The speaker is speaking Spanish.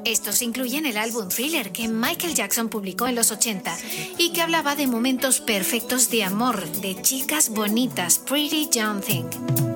Estos incluyen el álbum Thriller que Michael Jackson publicó en los 80 y que hablaba de momentos perfectos de amor, de chicas bonitas, Pretty Young Thing.